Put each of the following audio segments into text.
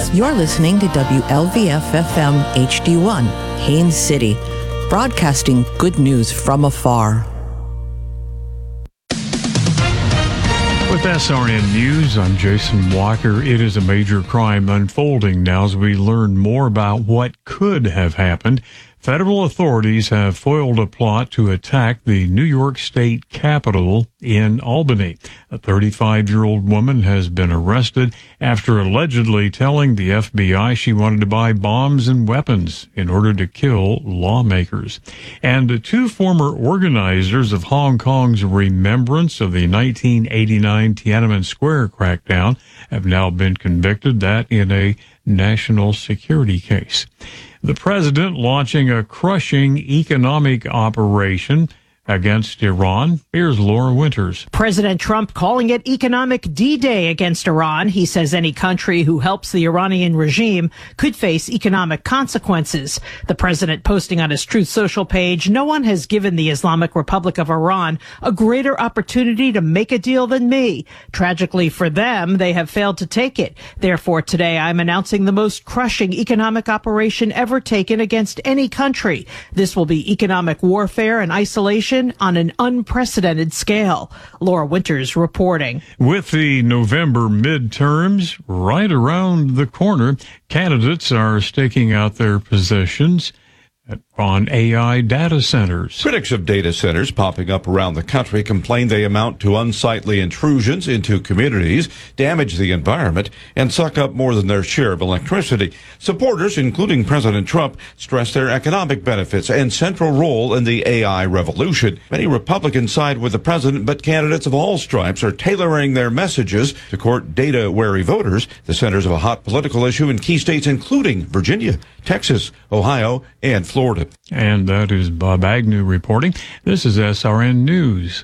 You're listening to WLVF-FM HD1, Haines City, broadcasting good news from afar. With SRN News, I'm Jason Walker. It is a major crime unfolding now as we learn more about what could have happened. Federal authorities have foiled a plot to attack the New York State Capitol in Albany. A 35-year-old woman has been arrested after allegedly telling the FBI she wanted to buy bombs and weapons in order to kill lawmakers. And two former organizers of Hong Kong's remembrance of the 1989 Tiananmen Square crackdown have now been convicted, that in a national security case. The president launching a crushing economic operation against Iran. Here's Laura Winters. President Trump calling it economic D-Day against Iran. He says any country who helps the Iranian regime could face economic consequences. The president posting on his Truth Social page, "No one has given the Islamic Republic of Iran a greater opportunity to make a deal than me. Tragically for them, they have failed to take it. Therefore, today I'm announcing the most crushing economic operation ever taken against any country. This will be economic warfare and isolation on an unprecedented scale." Laura Winters reporting. With the November midterms right around the corner, candidates are staking out their positions on AI data centers. Critics of data centers popping up around the country complain they amount to unsightly intrusions into communities, damage the environment, and suck up more than their share of electricity. Supporters, including President Trump, stress their economic benefits and central role in the AI revolution. Many Republicans side with the president, but candidates of all stripes are tailoring their messages to court data-wary voters, the centers of a hot political issue in key states including Virginia, Texas, Ohio, and Florida. And that is Bob Agnew reporting. This is SRN News.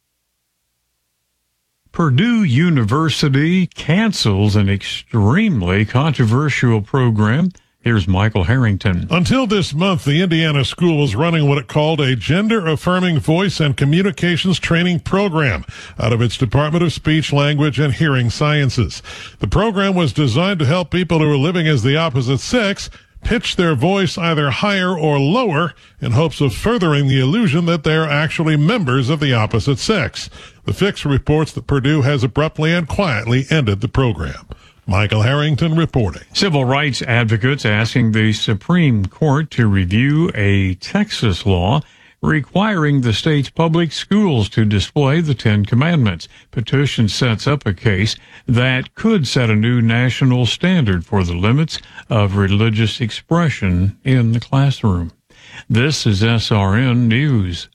Purdue University cancels an extremely controversial program. Here's Michael Harrington. Until this month, the Indiana school was running what it called a gender-affirming voice and communications training program out of its Department of Speech, Language, and Hearing Sciences. The program was designed to help people who are living as the opposite sex pitch their voice either higher or lower in hopes of furthering the illusion that they're actually members of the opposite sex. The Fix reports that Purdue has abruptly and quietly ended the program. Michael Harrington reporting. Civil rights advocates asking the Supreme Court to review a Texas law requiring the state's public schools to display the Ten Commandments. Petition sets up a case that could set a new national standard for the limits of religious expression in the classroom. This is SRN News.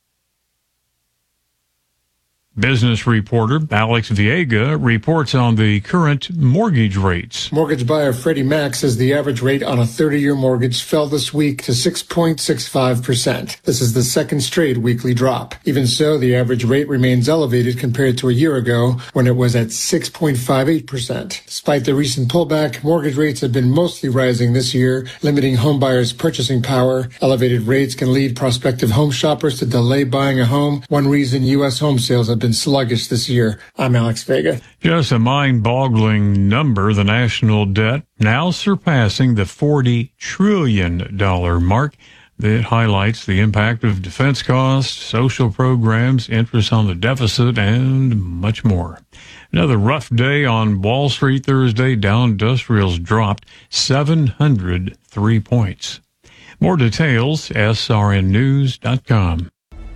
Business reporter Alex Viega reports on the current mortgage rates. Mortgage buyer Freddie Mac says the average rate on a 30-year mortgage fell this week to 6.65%. This is the second straight weekly drop. Even so, the average rate remains elevated compared to a year ago when it was at 6.58%. Despite the recent pullback, mortgage rates have been mostly rising this year, limiting home buyers' purchasing power. Elevated rates can lead prospective home shoppers to delay buying a home. One reason U.S. home sales have been sluggish this year. I'm Alex Vega. Just a mind-boggling number, the national debt now surpassing the $40 trillion mark. That highlights the impact of defense costs, social programs, interest on the deficit, and much more. Another rough day on Wall Street Thursday. Dow Industrials dropped 703 points. More details, srnnews.com.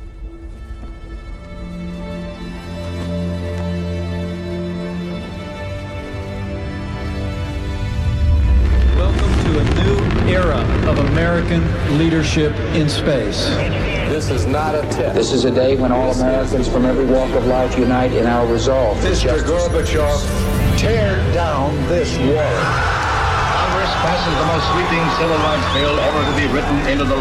Era of American leadership in space. This is not a test. This is a day when all Americans from every walk of life unite in our resolve. Mr. Gorbachev, tear down this wall. Congress passes the most sweeping civil rights bill ever to be written into the